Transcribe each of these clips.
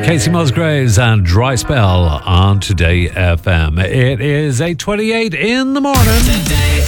Casey Musgraves and Dry Spell on Today FM. It is 8:28 in the morning. Today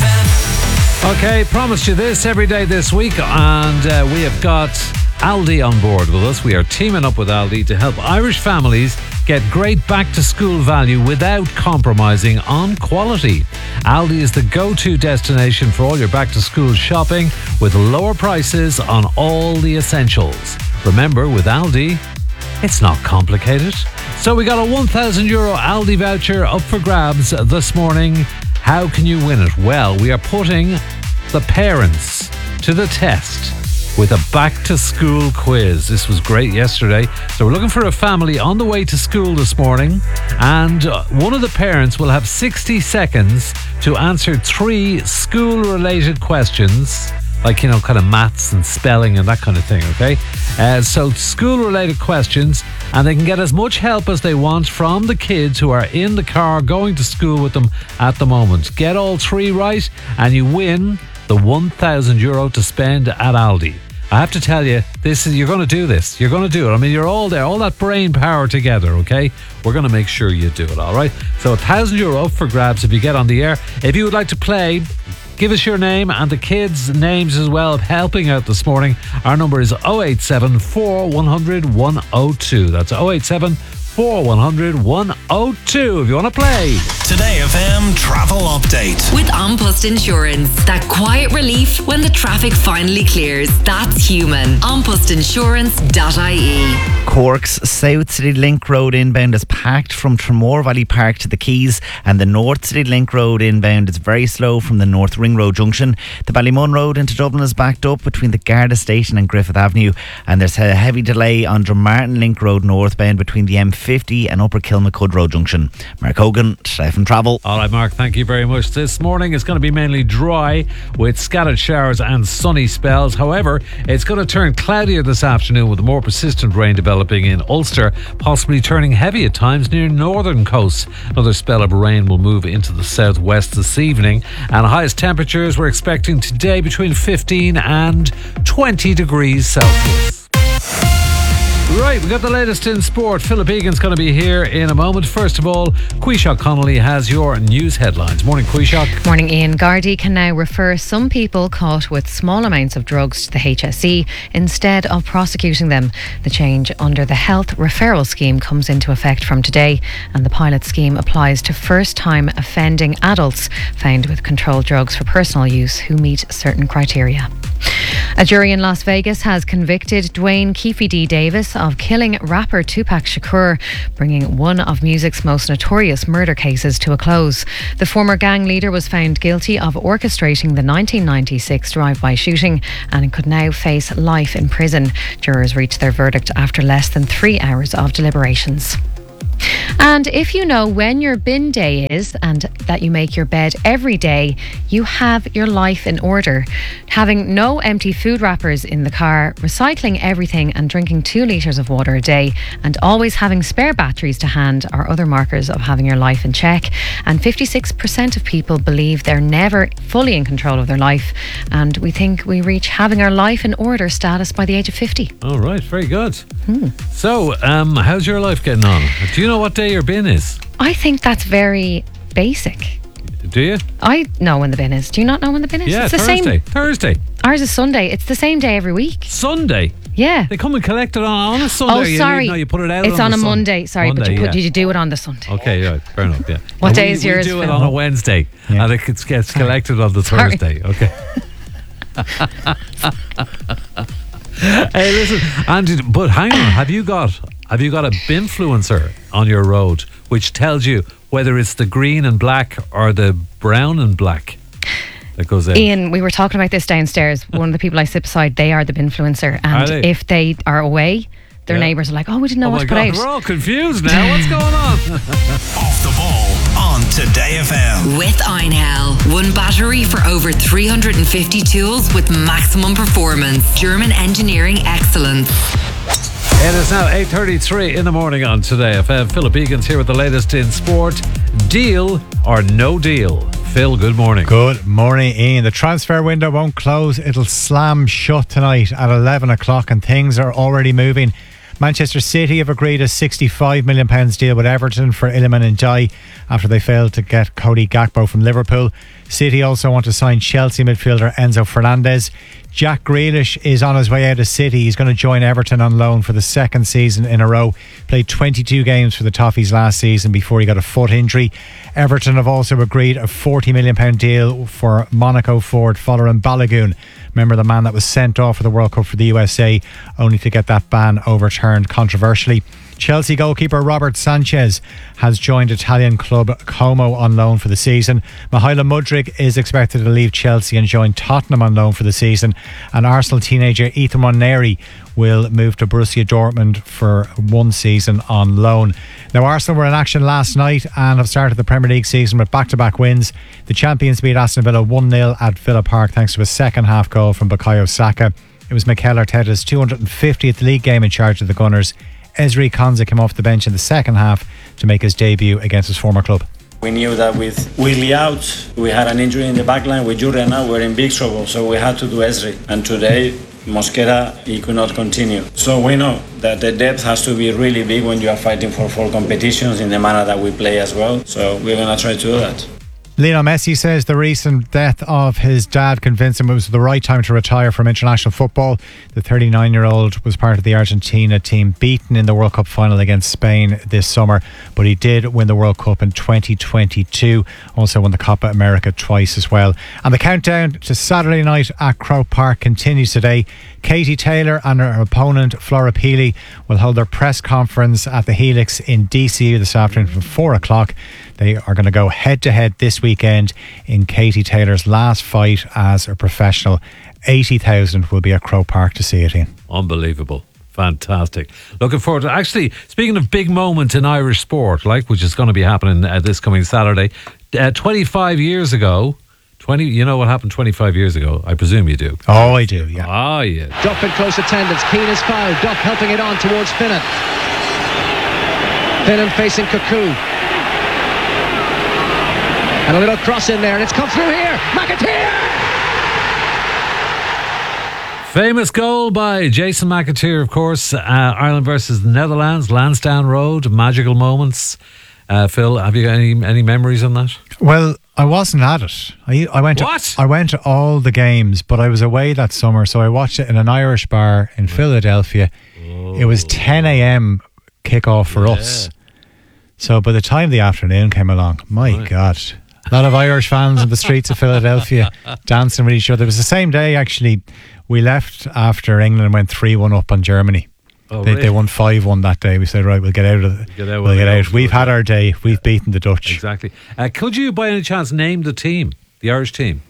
FM. Okay, promised you this every day this week, and we have got Aldi on board with us. We are teaming up with Aldi to help Irish families get great back-to-school value without compromising on quality. Aldi is the go-to destination for all your back-to-school shopping with lower prices on all the essentials. Remember, with Aldi, it's not complicated. So we got a €1,000 Aldi voucher up for grabs this morning. How can you win it? Well, we are putting the parents to the test with a back-to-school quiz. This was great yesterday. So we're looking for a family on the way to school this morning, and one of the parents will have 60 seconds to answer 3 school-related questions, like, you know, kind of maths and spelling and that kind of thing, okay? So school-related questions, and they can get as much help as they want from the kids who are in the car going to school with them at the moment. Get all 3 right, and you win the €1,000 to spend at Aldi. I have to tell you, you're going to do this. You're going to do it. I mean, you're all there, all that brain power together, okay? We're going to make sure you do it, all right? So €1,000 up for grabs if you get on the air. If you would like to play, give us your name and the kids' names as well, helping out this morning. Our number is 087 4100 102. That's 087 4100 102 if you want to play. Today FM travel update with An Post Insurance. That quiet relief when the traffic finally clears. That's human. AnPostInsurance.ie. Cork's South City Link Road inbound is packed from Tramore Valley Park to the Quays, and the North City Link Road inbound is very slow from the North Ring Road junction. The Ballymun Road into Dublin is backed up between the Garda Station and Griffith Avenue, and there's a heavy delay on Drummartin Link Road northbound between the M50 and Upper Kilmacud Road junction. Mark Hogan, Chef and Travel. All right, Mark, thank you very much. This morning is going to be mainly dry with scattered showers and sunny spells. However, it's going to turn cloudier this afternoon with more persistent rain developing in Ulster, possibly turning heavy at times near northern coasts. Another spell of rain will move into the southwest this evening, and highest temperatures we're expecting today between 15 and 20 degrees Celsius. Right, we got the latest in sport. Philip Egan's going to be here in a moment. First of all, Quishak Connolly has your news headlines. Morning, Quishak. Morning, Ian. Gardaí can now refer some people caught with small amounts of drugs to the HSE instead of prosecuting them. The change under the Health Referral Scheme comes into effect from today, and the pilot scheme applies to first-time offending adults found with controlled drugs for personal use who meet certain criteria. A jury in Las Vegas has convicted Dwayne Keefe D. Davis of killing rapper Tupac Shakur, bringing one of music's most notorious murder cases to a close. The former gang leader was found guilty of orchestrating the 1996 drive-by shooting and could now face life in prison. Jurors reached their verdict after less than 3 hours of deliberations. And if you know when your bin day is and that you make your bed every day, you have your life in order. Having no empty food wrappers in the car, recycling everything and drinking 2 litres of water a day, and always having spare batteries to hand are other markers of having your life in check. And 56% of people believe they're never fully in control of their life, and we think we reach having our life in order status by the age of 50. All right, very good. So, how's your life getting on? Do you know what day your bin is? I think that's very basic. Do you? I know when the bin is. Do you not know when the bin is? Yeah, it's the Thursday. same. Thursday. Ours is Sunday. It's the same day every week. Sunday? Yeah. They come and collect it on a Sunday. Oh, sorry. You put it out it's on a Monday. Sorry, Monday, but you do it on the Sunday. Okay, yeah, fair enough, yeah. What day is yours, We do it Phil? on a Wednesday, and it gets collected on the Thursday. Okay. Hey, listen, Andy, but hang on. Have you got a binfluencer on your road which tells you whether it's the green and black or the brown and black that goes in? Ian, we were talking about this downstairs. One of the people I sit beside, they are the binfluencer, and if they are away, their neighbours are like, "Oh, we didn't know what to put out." We're all confused now. What's going on? Off the ball on Today FM with Einhell. One battery for over 350 tools with maximum performance. German engineering excellence. It is now 8:33 in the morning on Today FM. Philip Egan's here with the latest in sport. Deal or no deal? Phil, good morning. Good morning, Ian. The transfer window won't close. It'll slam shut tonight at 11 o'clock, and things are already moving Manchester City have agreed a £65 million deal with Everton for Iliman Ndiaye after they failed to get Cody Gakpo from Liverpool. City also want to sign Chelsea midfielder Enzo Fernandez. Jack Grealish is on his way out of City. He's going to join Everton on loan for the second season in a row. Played 22 games for the Toffees last season before he got a foot injury. Everton have also agreed a £40 million deal for Monaco forward Folarin Balogun. Remember the man that was sent off for the World Cup for the USA, only to get that ban overturned controversially. Chelsea goalkeeper Robert Sanchez has joined Italian club Como on loan for the season. Mihailo Mudryk is expected to leave Chelsea and join Tottenham on loan for the season. And Arsenal teenager Ethan Nwaneri will move to Borussia Dortmund for 1 season on loan. Now, Arsenal were in action last night and have started the Premier League season with back-to-back wins. The champions beat Aston Villa 1-0 at Villa Park thanks to a second half goal from Bukayo Saka. It was Mikel Arteta's 250th league game in charge of the Gunners. Ezri Konsa came off the bench in the second half to make his debut against his former club. We knew that with Willie out, we had an injury in the backline. With Jurena, we're in big trouble, so we had to do Ezri. And today, Mosquera, he could not continue. So we know that the depth has to be really big when you are fighting for 4 competitions in the manner that we play as well. So we're going to try to do that. Lionel Messi says the recent death of his dad convinced him it was the right time to retire from international football. The 39-year-old was part of the Argentina team beaten in the World Cup final against Spain this summer, but he did win the World Cup in 2022, also won the Copa America twice as well. And the countdown to Saturday night at Croke Park continues today. Katie Taylor and her opponent Flora Peely will hold their press conference at the Helix in DCU this afternoon from 4 o'clock. They are going to go head-to-head this weekend in Katie Taylor's last fight as a professional. 80,000 will be at Croke Park to see it in. Unbelievable. Fantastic. Looking forward to actually, speaking of big moments in Irish sport, which is going to be happening this coming Saturday, 25 years ago, you know what happened 25 years ago? I presume you do. Oh, I do, yeah. Ah, yeah. Duff in close attendance. Keane is fouled. Duff helping it on towards Finnan. Finnan facing Cuckoo. And a little cross in there, and it's come through here. McAteer! Famous goal by Jason McAteer, of course. Ireland versus the Netherlands, Lansdowne Road, magical moments. Phil, have you got any memories on that? Well, I wasn't at it. I went to all the games, but I was away that summer, so I watched it in an Irish bar in Philadelphia. Oh. It was 10 a.m. kickoff for us. So by the time the afternoon came along, my God, a lot of Irish fans in the streets of Philadelphia dancing with each other. It was the same day, actually. We left after England went 3-1 up on Germany. Oh, they won 5-1 that day. We said, right, we'll get out of it. We'll get out. We've had our day. We've beaten the Dutch. Exactly. Could you, by any chance, name the team, the Irish team?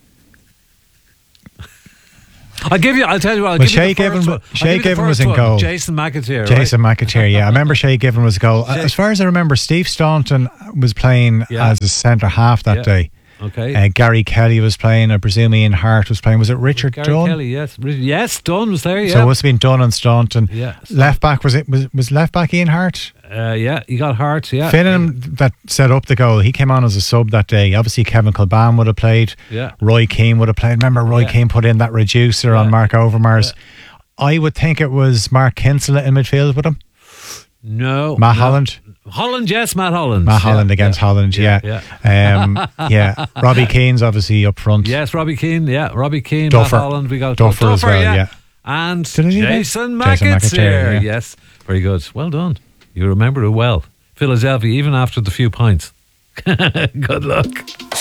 I'll tell you what. Shay Given was in goal. Jason McAteer. Jason McAteer, yeah. I remember Shay Given was goal. As far as I remember, Steve Staunton was playing as a centre half that day. Okay. Gary Kelly was playing. I presume Ian Hart was playing. Was it Richard Dunn? Gary Kelly, yes. Yes, Dunn was there, yeah. So it must have been Dunn and Staunton. Yes. Left back, was left back Ian Hart? Yeah, he got Hart, yeah. Finnan that set up the goal. He came on as a sub that day. Obviously, Kevin Kilbane would have played. Yeah. Roy Keane would have played. Remember, Roy Keane put in that reducer on Mark Overmars. Yeah. I would think it was Mark Kinsella in midfield with him. No. Matt Holland. Holland, yes, Matt Holland. Matt Holland against Holland, yeah. Robbie Keane's obviously up front. Yes, Robbie Keane, Robbie Keane, Duffer. Matt Holland. We got Duffer as well, yeah. And Jason McAteer. Yes, very good. Well done. You remember it well. Philadelphia, even after the few pints. Good luck.